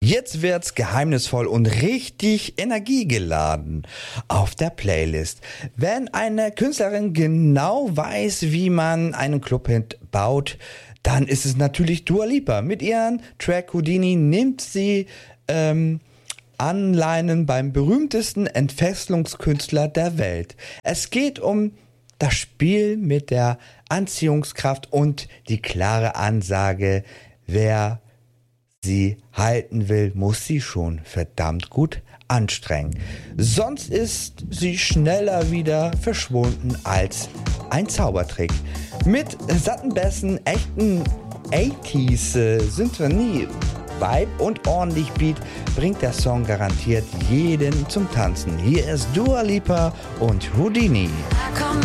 Jetzt wird's geheimnisvoll und richtig energiegeladen auf der Playlist. Wenn eine Künstlerin genau weiß, wie man einen Clubhit baut, dann ist es natürlich Dua Lipa. Mit ihrem Track Houdini nimmt sie Anleihen beim berühmtesten Entfesselungskünstler der Welt. Es geht um das Spiel mit der Anziehungskraft und die klare Ansage, wer sie halten will, muss sie schon verdammt gut anstrengen. Sonst ist sie schneller wieder verschwunden als ein Zaubertrick. Mit satten Bässen, echten 80s Symphonie, Vibe und ordentlich Beat bringt der Song garantiert jeden zum Tanzen. Hier ist Dua Lipa und Houdini.